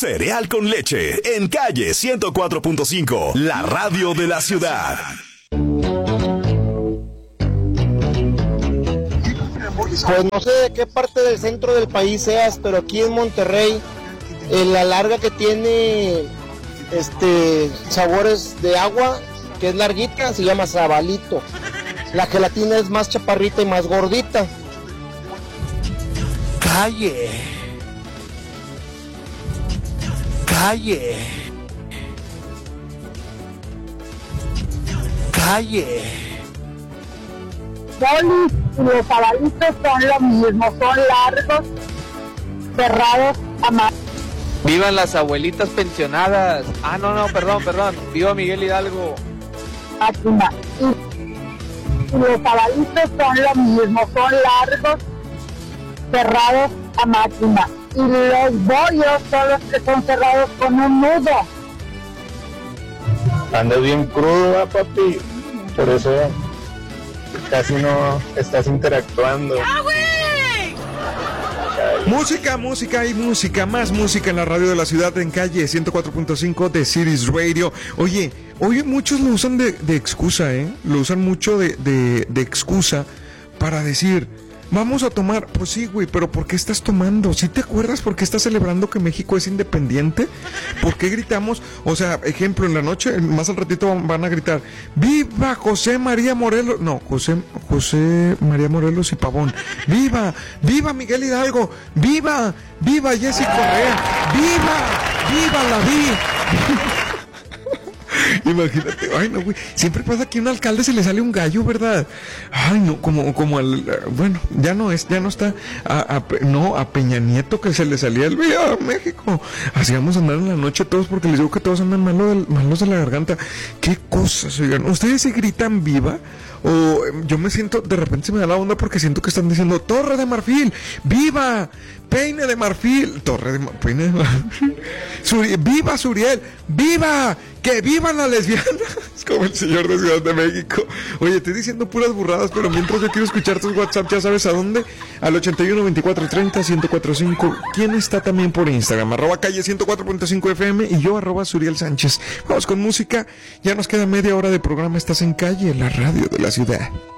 Cereal con leche en calle 104.5, la radio de la ciudad. Pues no sé de qué parte del centro del país seas, pero aquí en Monterrey, la larga que tiene sabores de agua, que es larguita, se llama Sabalito. La gelatina es más chaparrita y más gordita. Calle. Calle. Calle. Poli y los sabalitos son lo mismo, son largos, cerrados a mano. ¡Vivan las abuelitas pensionadas! Ah, no, perdón. ¡Viva Miguel Hidalgo! Máquina. Y los sabalitos son lo mismo, son largos, cerrados a máquina. Y los bollos son los que son cerrados con un nudo. Andas bien crudo, papi. Por eso casi no estás interactuando. ¡Ah, güey! Música, más música en la radio de la ciudad en calle 104.5 de Cities Radio. Oye, muchos lo usan de excusa, lo usan mucho de excusa para decir, vamos a tomar. Pues sí, güey, pero ¿por qué estás tomando? ¿Sí te acuerdas por qué estás celebrando que México es independiente? ¿Por qué gritamos? O sea, ejemplo, en la noche, más al ratito van a gritar, ¡viva José María Morelos! No, José María Morelos y Pavón. ¡Viva Miguel Hidalgo! ¡Viva Jessy Correa! ¡Viva la vi! Imagínate, ay no, güey, siempre pasa que a un alcalde se le sale un gallo, ¿verdad? Ay no, como al, bueno, ya no está, a Peña Nieto que se le salía el ¡viva México! Así vamos a andar en la noche todos, porque les digo que todos andan malos de la garganta. ¿Qué cosas, oigan? ¿Ustedes se gritan viva? O yo me siento, de repente se me da la onda porque siento que están diciendo Torre de Marfil, ¡viva! Peine de Marfil, Peine de Marfil, ¡viva Suriel! ¡Viva! ¡Que vivan las lesbianas! Como el señor de Ciudad de México. Oye, estoy diciendo puras burradas, pero mientras yo quiero escuchar tus WhatsApp, ya sabes a dónde, al 81 24 30 1045. ¿Quién está también por Instagram? @calle 104.5 FM y yo @Suriel Sánchez. Vamos con música, ya nos queda media hora de programa. Estás en Calle, la radio de la ciudad.